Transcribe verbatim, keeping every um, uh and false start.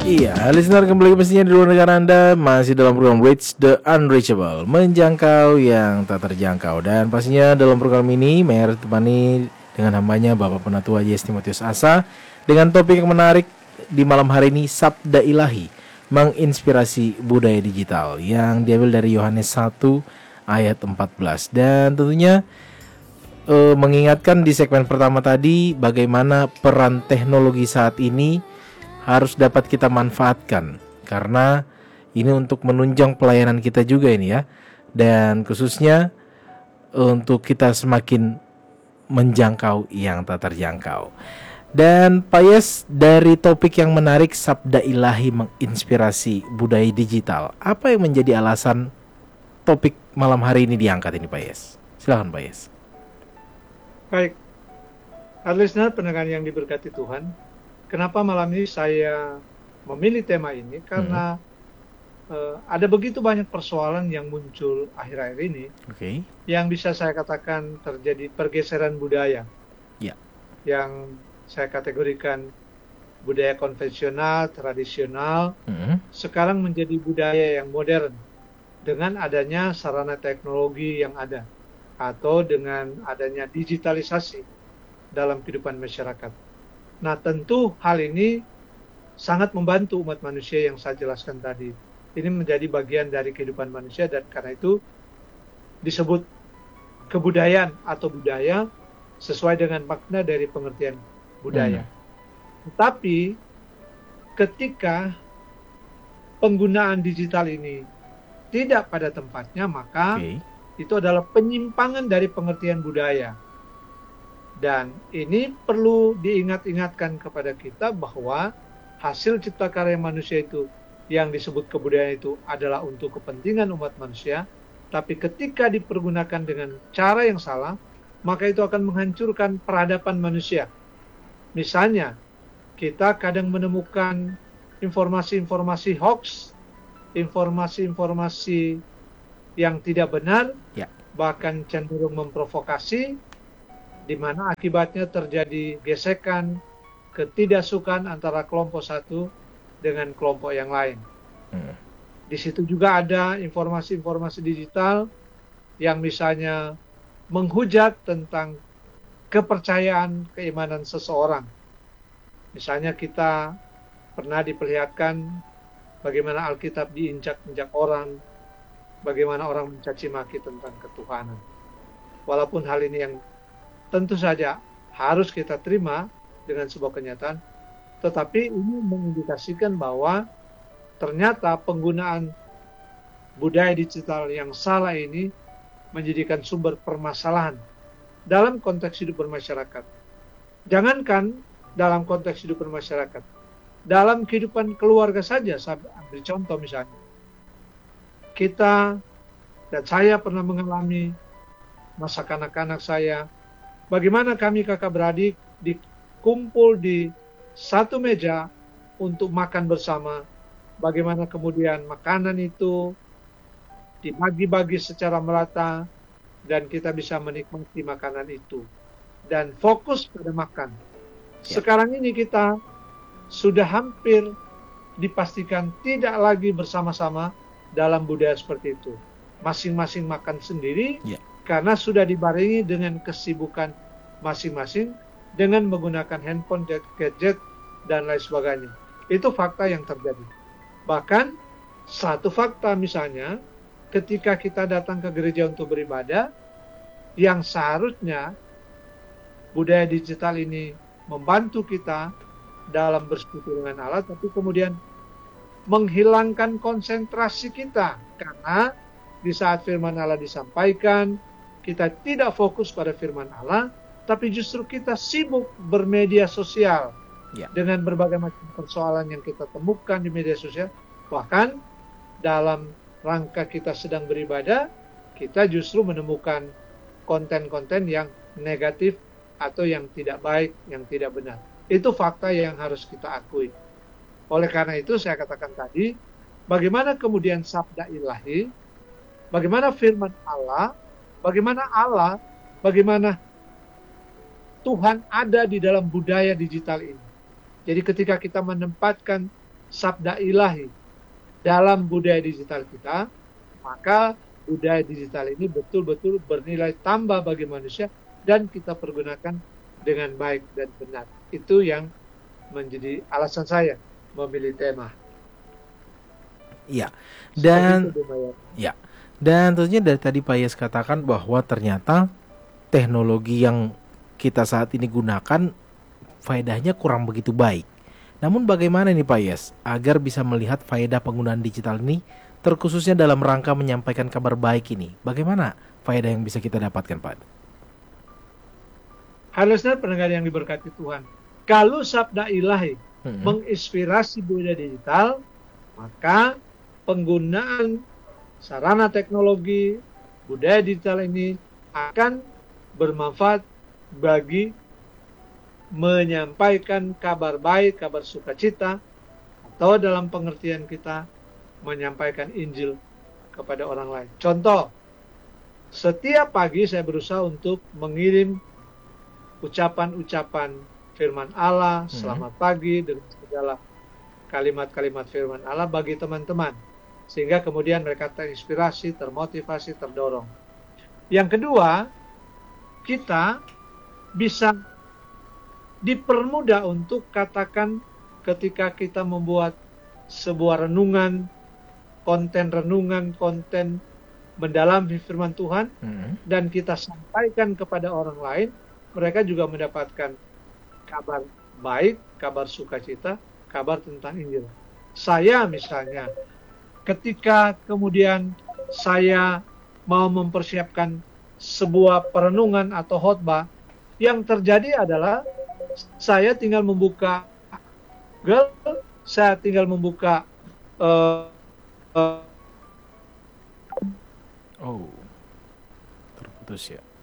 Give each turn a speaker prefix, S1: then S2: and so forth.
S1: Iya, listener kembali pastinya di luar negara Anda masih dalam program Reach the Unreachable, menjangkau yang tak terjangkau. Dan pastinya dalam program ini Mayor temani dengan hambanya Bapak Penatua Yes Timotius Asa dengan topik yang menarik di malam hari ini, Sabda Ilahi menginspirasi budaya digital, yang diambil dari Yohanes satu ayat empat belas. Dan tentunya eh, mengingatkan di segmen pertama tadi bagaimana peran teknologi saat ini harus dapat kita manfaatkan, karena ini untuk menunjang pelayanan kita juga ini ya, dan khususnya untuk kita semakin menjangkau yang tak terjangkau. Dan Pak Yes, dari topik yang menarik Sabda Ilahi menginspirasi budaya digital, apa yang menjadi alasan topik malam hari ini diangkat ini Pak Yes? Silakan Pak Yes.
S2: Baik, listener pendengar yang diberkati Tuhan, kenapa malam ini saya memilih tema ini? Karena hmm. uh, ada begitu banyak persoalan yang muncul akhir-akhir ini,
S1: okay.
S2: yang bisa saya katakan terjadi pergeseran budaya,
S1: yeah.
S2: yang saya kategorikan budaya konvensional, tradisional, hmm. sekarang menjadi budaya yang modern dengan adanya sarana teknologi yang ada atau dengan adanya digitalisasi dalam kehidupan masyarakat. Nah, tentu hal ini sangat membantu umat manusia yang saya jelaskan tadi. Ini menjadi bagian dari kehidupan manusia, dan karena itu disebut kebudayaan atau budaya sesuai dengan makna dari pengertian budaya. Hmm. Tetapi ketika penggunaan digital ini tidak pada tempatnya, maka okay. itu adalah penyimpangan dari pengertian budaya. Dan ini perlu diingat-ingatkan kepada kita bahwa hasil cipta karya manusia itu yang disebut kebudayaan itu adalah untuk kepentingan umat manusia, tapi ketika dipergunakan dengan cara yang salah, maka itu akan menghancurkan peradaban manusia. Misalnya, kita kadang menemukan informasi-informasi hoax, informasi-informasi yang tidak benar,
S1: ya.
S2: bahkan cenderung memprovokasi, di mana akibatnya terjadi gesekan, ketidaksukaan antara kelompok satu dengan kelompok yang lain. Hmm. Di situ juga ada informasi-informasi digital yang misalnya menghujat tentang kepercayaan keimanan seseorang. Misalnya kita pernah diperlihatkan bagaimana Alkitab diinjak-injak orang, bagaimana orang mencaci maki tentang ketuhanan. Walaupun hal ini yang tentu saja harus kita terima dengan sebuah kenyataan, tetapi ini mengindikasikan bahwa ternyata penggunaan budaya digital yang salah ini menjadikan sumber permasalahan dalam konteks hidup bermasyarakat. Jangankan dalam konteks hidup bermasyarakat, dalam kehidupan keluarga saja. Saya ambil contoh misalnya, kita dan saya pernah mengalami masa kanak-kanak saya, bagaimana kami kakak beradik dikumpul di satu meja untuk makan bersama, bagaimana kemudian makanan itu dibagi-bagi secara merata dan kita bisa menikmati makanan itu dan fokus pada makan. Sekarang ini kita sudah hampir dipastikan tidak lagi bersama-sama dalam budaya seperti itu. Masing-masing makan sendiri, yeah. karena sudah dibarengi dengan kesibukan masing-masing dengan menggunakan handphone, gadget, dan lain sebagainya. Itu fakta yang terjadi. Bahkan satu fakta misalnya, ketika kita datang ke gereja untuk beribadah, yang seharusnya budaya digital ini membantu kita dalam bersekutu dengan Allah, tapi kemudian menghilangkan konsentrasi kita, karena di saat firman Allah disampaikan, kita tidak fokus pada firman Allah, tapi justru kita sibuk bermedia sosial ya. Dengan berbagai macam persoalan yang kita temukan di media sosial. Bahkan dalam rangka kita sedang beribadah, kita justru menemukan konten-konten yang negatif atau yang tidak baik, yang tidak benar. Itu fakta yang harus kita akui. Oleh karena itu saya katakan tadi, bagaimana kemudian sabda ilahi, bagaimana firman Allah, bagaimana Allah, bagaimana Tuhan ada di dalam budaya digital ini. Jadi ketika kita menempatkan sabda ilahi dalam budaya digital kita, maka budaya digital ini betul-betul bernilai tambah bagi manusia dan kita pergunakan dengan baik dan benar. Itu yang menjadi alasan saya memilih tema.
S1: Iya. Dan
S2: Seperti itu,
S1: ya. Dan tentunya dari tadi Pak Yes katakan bahwa ternyata teknologi yang kita saat ini gunakan faedahnya kurang begitu baik. Namun bagaimana nih Pak Yes agar bisa melihat faedah penggunaan digital ini, terkhususnya dalam rangka menyampaikan kabar baik ini? Bagaimana faedah yang bisa kita dapatkan, Pak?
S2: Harusnya pendengar yang diberkati Tuhan, kalau sabda ilahi hmm. menginspirasi budaya digital, maka penggunaan sarana teknologi budaya digital ini akan bermanfaat bagi menyampaikan kabar baik, kabar sukacita, atau dalam pengertian kita menyampaikan Injil kepada orang lain. Contoh, setiap pagi saya berusaha untuk mengirim ucapan-ucapan firman Allah, hmm. selamat pagi, dengan segala kalimat-kalimat firman Allah bagi teman-teman. Sehingga kemudian mereka terinspirasi, termotivasi, terdorong. Yang kedua, kita bisa dipermudah untuk katakan ketika kita membuat sebuah renungan, konten renungan, konten mendalami firman Tuhan, hmm. dan kita sampaikan kepada orang lain, mereka juga mendapatkan kabar baik, kabar sukacita, kabar tentang Injil. Saya misalnya, ketika kemudian saya mau mempersiapkan sebuah perenungan atau khotbah, yang terjadi adalah saya tinggal membuka Google, saya tinggal membuka uh, uh,
S1: oh terputus ya.